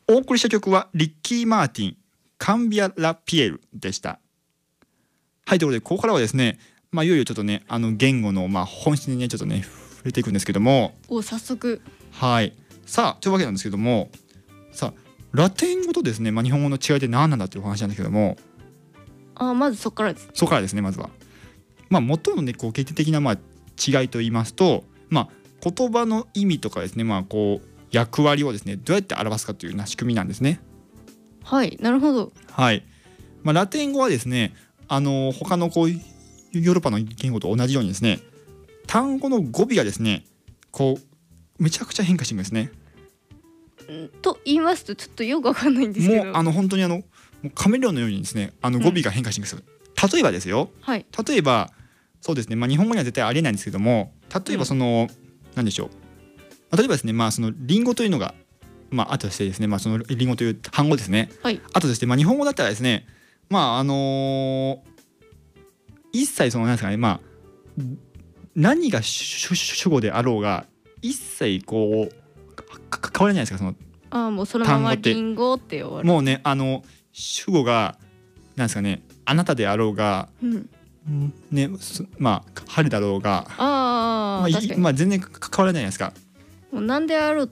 お送りした曲はリッキー・マーティン、カンビア・ラ・ピエールでした。はい、ということでここからはですね、いよいよちょっとね言語の本質にねちょっとね触れていくんですけども、 早速。 はい、さあというわけなんですけども、さあラテン語とですね、日本語の違いって何なんだっていうお話なんですけども、 まずそこからです。 そこからですね。まずは元のね決定的な違いと言いますと、言葉の意味とかですね、役割をですねどうやって表すかというような仕組みなんですね。 はい、なるほど。 はい、ラテン語はですね他のヨーロッパの言語と同じようにですね、単語の語尾がですねめちゃくちゃ変化していくんですね。 と言いますとちょっとよくわかんないんですけど、 もう本当にもうカメレオンのようにですね語尾が変化していくんですよ。例えばですよ、 はい、 例えばそうですね、日本語には絶対ありえないんですけども、例えば何でしょう、例えばですねそのリンゴというのがあとしてですね、そのリンゴという単語ですね、 はい、 あととして日本語だったらですね一切何ですかね、何が主語であろうが一切変わらないじゃないですか、そのもうそのままリンゴって終わる。 もうね主語が何ですかね、あなたであろうが、ね春だろうが、 確かに、 全然変わらないじゃないですか。 もう何であろう